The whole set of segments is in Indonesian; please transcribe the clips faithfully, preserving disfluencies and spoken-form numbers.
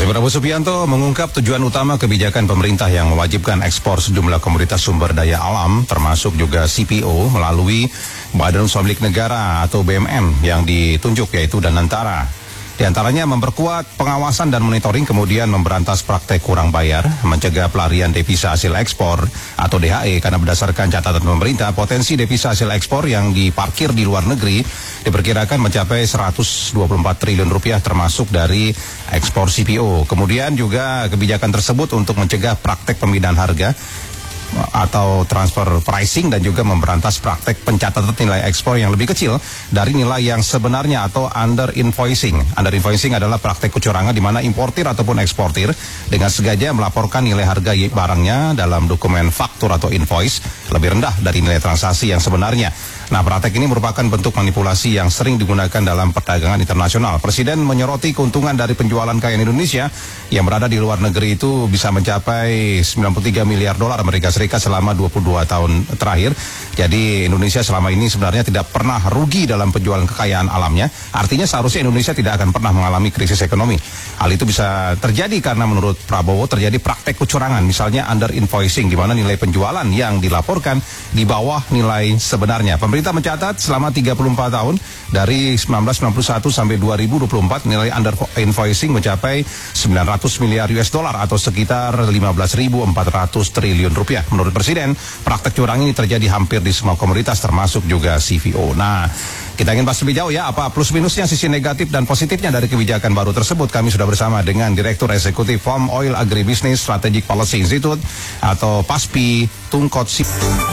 Prabowo Subianto mengungkap tujuan utama kebijakan pemerintah yang mewajibkan ekspor sejumlah komoditas sumber daya alam, termasuk juga C P O melalui Badan Usaha Milik Negara atau B M N yang ditunjuk, yaitu Danantara. Di antaranya memperkuat pengawasan dan monitoring, kemudian memberantas praktek kurang bayar, mencegah pelarian devisa hasil ekspor atau D H E, karena berdasarkan catatan pemerintah, potensi devisa hasil ekspor yang diparkir di luar negeri diperkirakan mencapai seratus dua puluh empat triliun rupiah, termasuk dari ekspor C P O. Kemudian juga kebijakan tersebut untuk mencegah praktek pembinaan harga atau transfer pricing dan juga memberantas praktek pencatatan nilai ekspor yang lebih kecil dari nilai yang sebenarnya atau under invoicing. Under invoicing adalah praktek kecurangan di mana importir ataupun eksportir dengan sengaja melaporkan nilai harga barangnya dalam dokumen faktur atau invoice lebih rendah dari nilai transaksi yang sebenarnya. Nah, praktek ini merupakan bentuk manipulasi yang sering digunakan dalam perdagangan internasional. Presiden menyoroti keuntungan dari penjualan kekayaan Indonesia yang berada di luar negeri itu bisa mencapai sembilan puluh tiga miliar dolar Amerika Serikat selama dua puluh dua tahun terakhir. Jadi Indonesia selama ini sebenarnya tidak pernah rugi dalam penjualan kekayaan alamnya. Artinya seharusnya Indonesia tidak akan pernah mengalami krisis ekonomi. Hal itu bisa terjadi karena menurut Prabowo terjadi praktek kecurangan, misalnya under invoicing, di mana nilai penjualan yang dilaporkan di bawah nilai sebenarnya. Pemerintah mencatat selama tiga puluh empat tahun dari seribu sembilan ratus sembilan puluh satu sampai dua ribu dua puluh empat nilai under invoicing mencapai sembilan ratus miliar U S dollar atau sekitar lima belas ribu empat ratus triliun rupiah. Menurut Presiden, praktek curang ini terjadi hampir di semua komoditas termasuk juga C P O. Nah, kita ingin bahas lebih jauh ya, apa plus minusnya, sisi negatif dan positifnya dari kebijakan baru tersebut. Kami sudah bersama dengan Direktur Eksekutif Farm Oil Agribusiness Strategic Policy Institute atau PASPI, Tungkot Sip.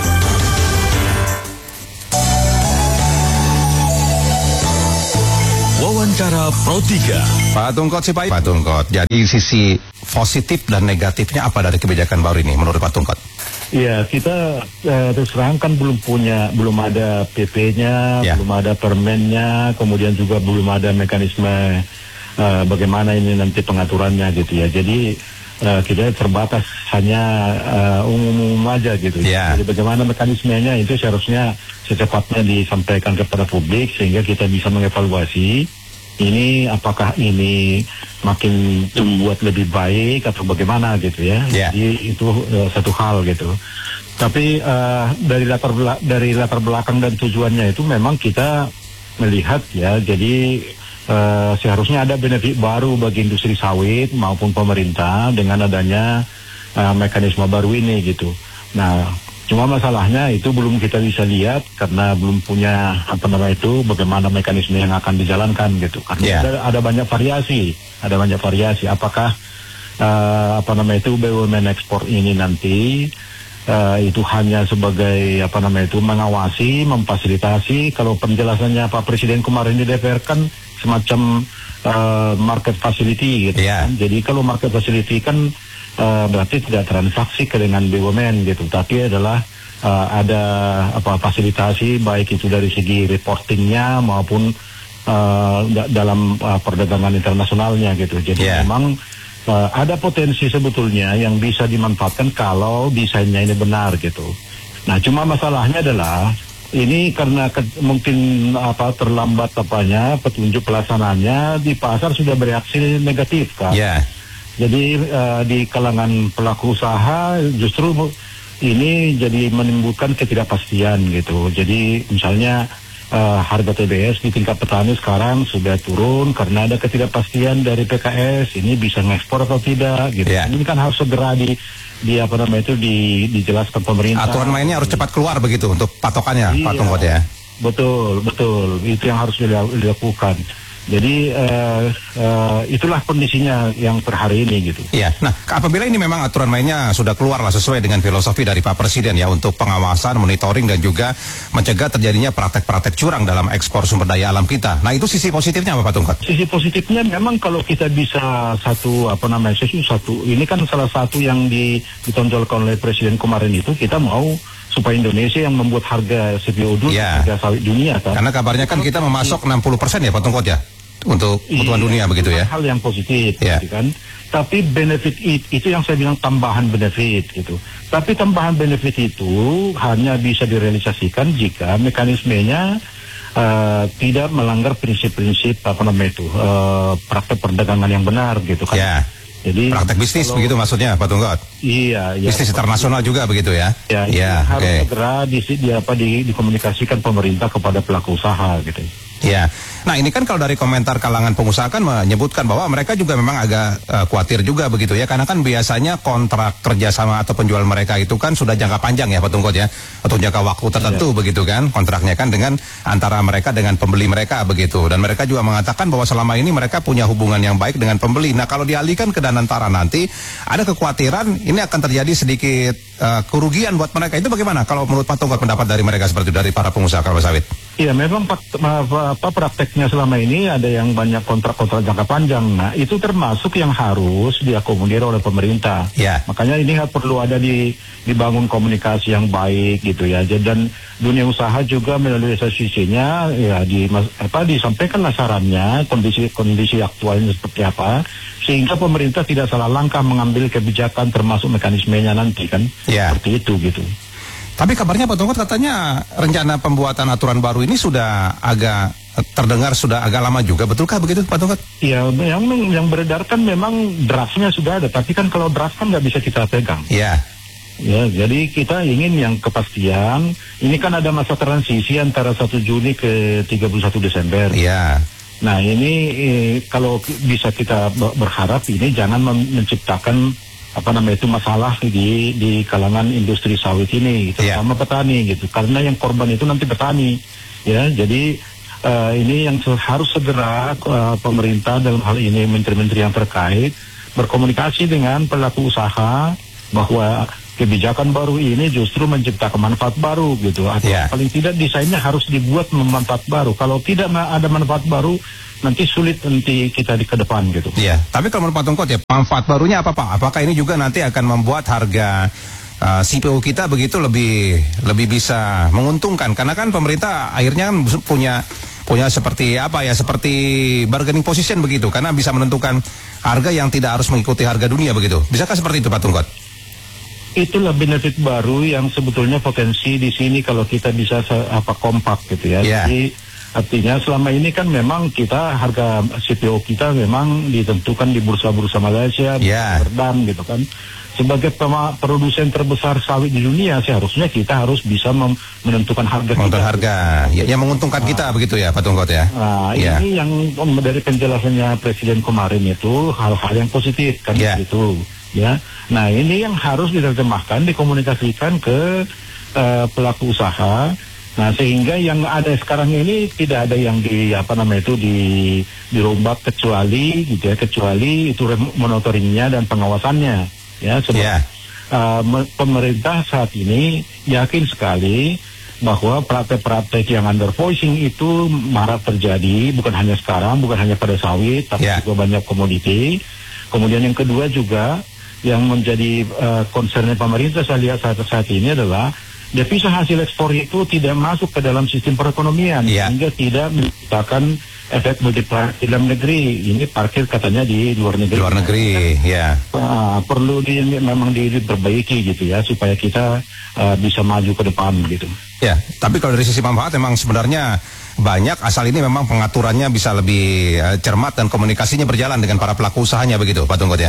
Wawancara Pro tiga. Pak Tungkot Sipai. Pak Tungkot, jadi sisi positif dan negatifnya apa dari kebijakan baru ini menurut Pak Tungkot? Iya, kita eh, terus terang kan belum punya, belum ada P P-nya, ya. Belum ada permennya, kemudian juga belum ada mekanisme eh, bagaimana ini nanti pengaturannya gitu ya. Jadi eh, kita terbatas hanya uh, umum-umum aja gitu ya. Jadi bagaimana mekanismenya itu seharusnya secepatnya disampaikan kepada publik sehingga kita bisa mengevaluasi ini apakah ini makin membuat lebih baik atau bagaimana gitu ya. Yeah. Jadi itu uh, satu hal gitu. Tapi uh, dari latar bela- dari latar belakang dan tujuannya itu memang kita melihat ya. Jadi uh, seharusnya ada benefit baru bagi industri sawit maupun pemerintah dengan adanya uh, mekanisme baru ini gitu. Nah, cuma masalahnya itu belum kita bisa lihat karena belum punya apa namanya itu bagaimana mekanisme yang akan dijalankan gitu. Karena yeah. ada, ada banyak variasi, ada banyak variasi. Apakah uh, apa namanya itu B U M N ekspor ini nanti uh, itu hanya sebagai apa namanya itu mengawasi, memfasilitasi. Kalau penjelasannya Pak Presiden kemarin di D P R kan semacam uh, market facility gitu. Yeah. Kan? Jadi kalau market facility kan Uh, berarti tidak transaksi ke dengan B U M N gitu, tapi adalah uh, ada apa fasilitasi baik itu dari segi reportingnya maupun uh, da- dalam uh, perdagangan internasionalnya gitu. Jadi yeah. memang uh, ada potensi sebetulnya yang bisa dimanfaatkan kalau desainnya ini benar gitu. Nah, cuma masalahnya adalah ini karena ke- mungkin apa terlambat apanya petunjuk pelaksanaannya di pasar sudah bereaksi negatif kan. Yeah. Jadi uh, di kalangan pelaku usaha justru ini jadi menimbulkan ketidakpastian gitu. Jadi misalnya uh, harga T B S di tingkat petani sekarang sudah turun karena ada ketidakpastian dari P K S. Ini bisa ngekspor atau tidak gitu. Yeah. Ini kan harus segera di, di apa namanya itu di, dijelaskan pemerintah. Aturan mainnya harus cepat keluar begitu untuk patokannya, iya, Pak Tungkot ya. Betul, betul. Itu yang harus dilakukan. Jadi uh, uh, itulah kondisinya yang per hari ini gitu. Iya. Nah, apabila ini memang aturan mainnya sudah keluar lah sesuai dengan filosofi dari Pak Presiden ya untuk pengawasan, monitoring dan juga mencegah terjadinya praktek-praktek curang dalam ekspor sumber daya alam kita. Nah, itu sisi positifnya apa Pak Tungkot? Sisi positifnya memang kalau kita bisa satu apa namanya satu ini kan salah satu yang di, ditonjolkan oleh Presiden kemarin itu kita mau supaya Indonesia yang membuat harga C P O dulu, yeah. harga sawit dunia kan. Karena kabarnya kan kita memasok enam puluh persen ya Pak Tungkot ya untuk kebutuhan iya, dunia begitu ya. Hal yang positif yeah. gitu kan. Tapi benefit it, itu yang saya bilang tambahan benefit gitu. Tapi tambahan benefit itu hanya bisa direalisasikan jika mekanismenya uh, tidak melanggar prinsip-prinsip apa namanya itu uh, praktek perdagangan yang benar gitu kan. Yeah. Jadi praktek bisnis kalau, begitu maksudnya Pak Tunggot? Iya, ya, bisnis internasional juga begitu ya? Ya, ya harus okay. segera di, di apa di, dikomunikasikan pemerintah kepada pelaku usaha gitu. Ya, nah ini kan kalau dari komentar kalangan pengusaha kan menyebutkan bahwa mereka juga memang agak uh, khawatir juga begitu ya, karena kan biasanya kontrak kerjasama atau penjual mereka itu kan sudah jangka panjang ya Pak Tunggot ya, atau jangka waktu tertentu ya. Begitu kan, kontraknya kan dengan antara mereka dengan pembeli mereka begitu, dan mereka juga mengatakan bahwa selama ini mereka punya hubungan yang baik dengan pembeli. Nah kalau dialihkan ke Danantara nanti, ada kekhawatiran ini akan terjadi sedikit uh, kerugian buat mereka, itu bagaimana kalau menurut Pak Tunggot pendapat dari mereka seperti itu, dari para pengusaha kelapa sawit? Iya, memang apa prakteknya selama ini ada yang banyak kontrak-kontrak jangka panjang. Nah, itu termasuk yang harus diakomodir oleh pemerintah. Yeah. Makanya ini perlu ada di dibangun komunikasi yang baik gitu ya. Dan dunia usaha juga melalui asosiasinya ya di apa disampaikanlah sarannya, kondisi-kondisi aktualnya seperti apa, sehingga pemerintah tidak salah langkah mengambil kebijakan termasuk mekanismenya nanti kan. Yeah. Seperti itu gitu. Tapi kabarnya Pak Tunggot katanya rencana pembuatan aturan baru ini sudah agak terdengar sudah agak lama juga, betulkah begitu Pak Tunggot? Iya, yang yang beredar kan memang draftnya sudah ada, tapi kan kalau draft kan nggak bisa kita pegang. Iya. Ya, jadi kita ingin yang kepastian. Ini kan ada masa transisi antara satu Juni ke tiga puluh satu Desember. Iya. Nah ini eh, kalau bisa kita berharap ini jangan menciptakan apa namanya itu masalah di di kalangan industri sawit ini, terutama yeah. petani gitu, karena yang korban itu nanti petani, ya. Jadi uh, ini yang harus segera uh, pemerintah dalam hal ini menteri-menteri yang terkait berkomunikasi dengan pelaku usaha bahwa kebijakan baru ini justru menciptakan manfaat baru gitu, atau yeah. paling tidak desainnya harus dibuat memanfaat baru. Kalau tidak ada manfaat baru, nanti sulit nanti kita di ke depan gitu. Iya, tapi kalau menurut Pak Tunggot ya, manfaat barunya apa Pak? Apakah ini juga nanti akan membuat harga uh, C P O kita begitu lebih lebih bisa menguntungkan? Karena kan pemerintah akhirnya kan punya punya seperti apa ya, seperti bargaining position begitu, karena bisa menentukan harga yang tidak harus mengikuti harga dunia begitu. Bisakah seperti itu Pak Tunggot? Itulah benefit baru yang sebetulnya potensi di sini kalau kita bisa apa kompak gitu ya. Yeah. Jadi artinya selama ini kan memang kita harga C P O kita memang ditentukan di bursa-bursa Malaysia, yeah. Amsterdam gitu kan. Sebagai pema- produsen terbesar sawit di dunia, seharusnya kita harus bisa mem- menentukan harga. Menentukan harga, ya, yang menguntungkan nah, kita begitu ya Pak Tunggot ya. Nah yeah. ini yang dari penjelasannya Presiden kemarin itu hal-hal yang positif kan yeah. gitu. Ya, nah ini yang harus diterjemahkan, dikomunikasikan ke uh, pelaku usaha. Nah sehingga yang ada sekarang ini tidak ada yang di apa namanya itu di dirombak kecuali gitu ya, kecuali itu monitoringnya dan pengawasannya ya. Sebab yeah. uh, pemerintah saat ini yakin sekali bahwa praktek-praktek yang under voicing itu marak terjadi, bukan hanya sekarang, bukan hanya pada sawit, tapi yeah. juga banyak komoditi. Kemudian yang kedua juga yang menjadi uh, concernnya pemerintah saya lihat saat saat ini adalah devisa hasil ekspor itu tidak masuk ke dalam sistem perekonomian, yeah. sehingga tidak menciptakan efek multiplier di dalam negeri. Ini parkir katanya di luar negeri. Luar negeri, ya. Yeah. Uh, perlu di, memang diperbaiki gitu ya, supaya kita uh, bisa maju ke depan gitu. Ya, tapi kalau dari sisi manfaat memang sebenarnya banyak, asal ini memang pengaturannya bisa lebih uh, cermat dan komunikasinya berjalan dengan para pelaku usahanya begitu, Pak Tunggot ya.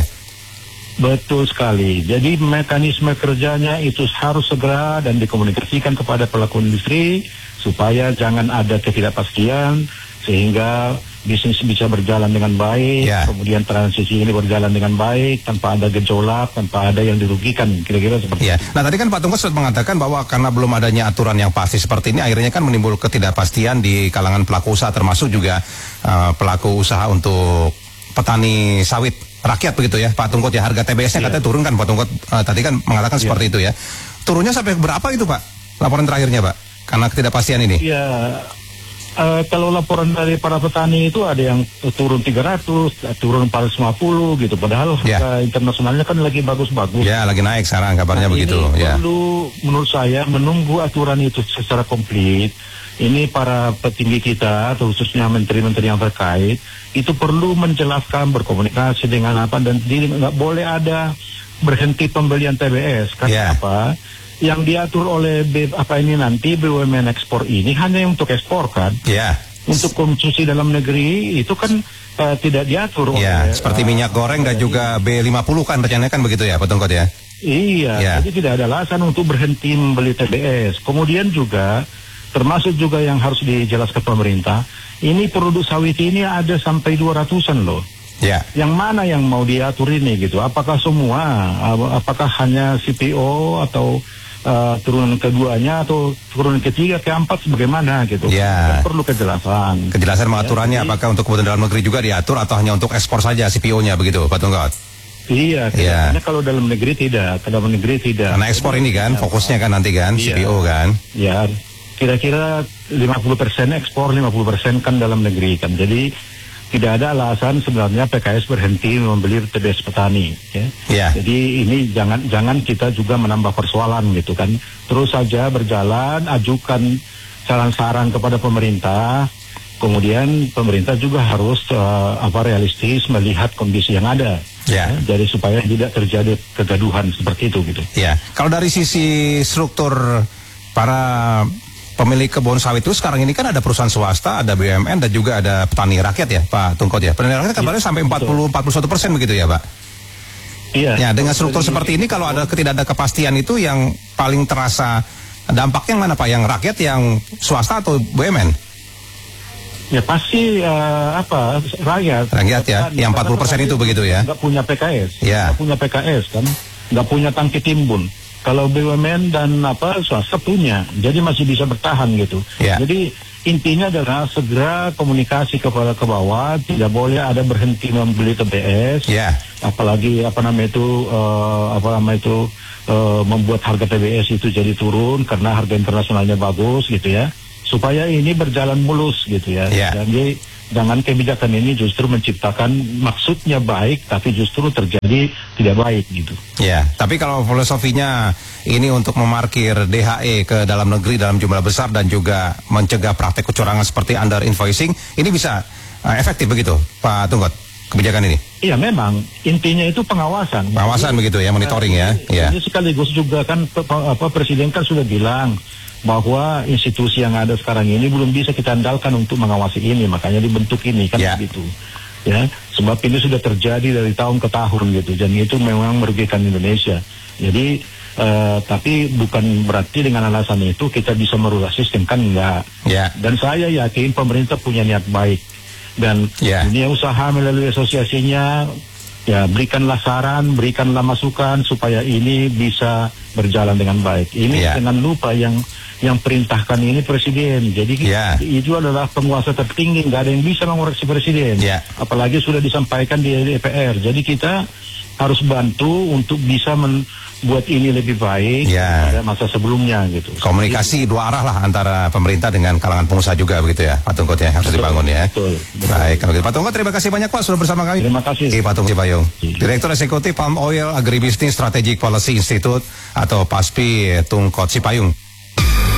Betul sekali. Jadi mekanisme kerjanya itu harus segera dan dikomunikasikan kepada pelaku industri supaya jangan ada ketidakpastian, sehingga bisnis bisa berjalan dengan baik, yeah. kemudian transisi ini berjalan dengan baik tanpa ada gejolak, tanpa ada yang dirugikan, kira-kira seperti yeah. itu. Nah tadi kan Pak Tunggot sudah mengatakan bahwa karena belum adanya aturan yang pasti seperti ini, akhirnya kan menimbul ketidakpastian di kalangan pelaku usaha, termasuk juga uh, pelaku usaha untuk petani sawit rakyat begitu ya Pak Tunggot ya. Harga T B S-nya yeah. katanya turun kan Pak Tunggot uh, tadi kan mengatakan yeah. seperti itu ya. Turunnya sampai berapa itu Pak? Laporan terakhirnya Pak, karena ketidakpastian ini. Iya, yeah. uh, kalau laporan dari para petani itu ada yang turun tiga ratus, turun empat ratus lima puluh gitu, padahal yeah. harga internasionalnya kan lagi bagus-bagus. Ya yeah, lagi naik sekarang kabarnya nah, begitu. Ini yeah. perlu menurut saya menunggu aturan itu secara komplit. Ini para petinggi kita, khususnya menteri-menteri yang terkait, itu perlu menjelaskan, berkomunikasi dengan apa, dan nggak boleh ada berhenti pembelian T B S. Karena yeah. apa? Yang diatur oleh B, apa ini nanti B U M N ekspor ini hanya untuk ekspor kan? Yeah. Untuk konsumsi dalam negeri itu kan uh, tidak diatur. Ya, oleh, seperti uh, minyak goreng dan juga B lima puluh kan rencananya kan begitu ya Pak Tungkot ya? Iya, ya. Jadi tidak ada alasan untuk berhenti membeli T B S. Kemudian juga termasuk juga yang harus dijelaskan pemerintah, ini produk sawit ini ada sampai dua ratusan loh. Ya. Yang mana yang mau diatur ini gitu? Apakah semua? Apakah hanya C P O atau uh, turunan keduanya atau turunan ketiga, keempat, bagaimana gitu? Ya. Perlu kejelasan. Kejelasan pengaturannya ya, apakah untuk kebutuhan dalam negeri juga diatur atau hanya untuk ekspor saja C P O-nya begitu, Pak Tungkot? Iya, ya. Kalau dalam negeri tidak, dalam negeri tidak. Karena ekspor ini kan fokusnya kan nanti kan iya. C P O kan? Ya, kira-kira lima puluh persen ekspor, lima puluh persen kan dalam negeri kan. Jadi tidak ada alasan sebenarnya P K S berhenti membeli T B S petani, ya. Yeah. Jadi ini jangan jangan kita juga menambah persoalan gitu kan. Terus saja berjalan, ajukan saran-saran kepada pemerintah. Kemudian pemerintah juga harus uh, apa realistis melihat kondisi yang ada. Yeah. Ya. Jadi supaya tidak terjadi kegaduhan seperti itu gitu. Ya. Yeah. Kalau dari sisi struktur para pemilik kebun sawit itu sekarang ini kan ada perusahaan swasta, ada B U M N dan juga ada petani rakyat ya Pak Tungkot ya. Petani rakyat kabarnya ya, sampai empat puluh sampai empat puluh satu persen begitu ya Pak? Iya. Ya, dengan struktur seperti ini kalau ada tidak ada kepastian itu yang paling terasa dampaknya yang mana Pak? Yang rakyat, yang swasta atau B U M N? Ya pasti uh, apa rakyat. Rakyat ya, yang empat puluh persen itu begitu ya? Nggak punya P K S, ya. nggak punya P K S kan, nggak punya tangki timbun. Kalau B U M N dan apa swasta punya, jadi masih bisa bertahan gitu. Yeah. Jadi intinya adalah segera komunikasi kepada ke bawah, tidak boleh ada berhenti membeli T B S. Yeah. Apalagi apa namanya itu uh, apa namanya itu uh, membuat harga T B S itu jadi turun karena harga internasionalnya bagus gitu ya. Supaya ini berjalan mulus gitu ya. Yeah. Jadi jangan kebijakan ini justru menciptakan maksudnya baik tapi justru terjadi tidak baik gitu. Ya, tapi kalau filosofinya ini untuk memarkir D H E ke dalam negeri dalam jumlah besar dan juga mencegah praktek kecurangan seperti under invoicing, ini bisa uh, efektif begitu Pak Tungkot kebijakan ini? Iya memang intinya itu pengawasan. Pengawasan jadi, begitu ya, monitoring uh, ya. Ini, ini sekaligus juga kan apa Presiden kan sudah bilang bahwa institusi yang ada sekarang ini belum bisa kita andalkan untuk mengawasi ini, makanya dibentuk ini kan yeah. begitu ya, sebab ini sudah terjadi dari tahun ke tahun gitu, dan itu memang merugikan Indonesia. Jadi uh, tapi bukan berarti dengan alasan itu kita bisa merubah sistem, kan enggak. yeah. Dan saya yakin pemerintah punya niat baik, dan yeah. dunia usaha melalui asosiasinya ya berikanlah saran, berikanlah masukan supaya ini bisa berjalan dengan baik. Ini yeah. jangan lupa yang yang perintahkan ini Presiden. Jadi yeah. itu adalah penguasa tertinggi, nggak ada yang bisa mengoreksi Presiden. Yeah. Apalagi sudah disampaikan di D P R. Jadi kita harus bantu untuk bisa membuat ini lebih baik yeah. pada masa sebelumnya gitu. Komunikasi Jadi, dua arah lah antara pemerintah dengan kalangan pengusaha juga begitu ya Pak Tungkot ya, harus betul, dibangun ya. Betul, betul. Baik, kalau gitu Pak Tungkot terima kasih banyak Pak sudah bersama kami. Terima kasih. Oke, Pak Tungkot Cipayung, Direktur Eksekutif Palm Oil Agribusiness Strategic Policy Institute atau PASPI Tungkot Cipayung.